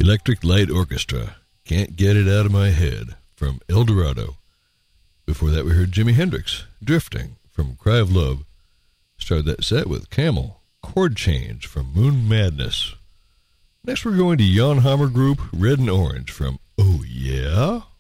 Electric Light Orchestra, Can't Get It Out of My Head, from El Dorado. Before that we heard Jimi Hendrix, Drifting, from Cry of Love. Started that set with Camel, Chord Change, from Moon Madness. Next we're going to Jan Hammer Group, Red and Orange, from Oh Yeah?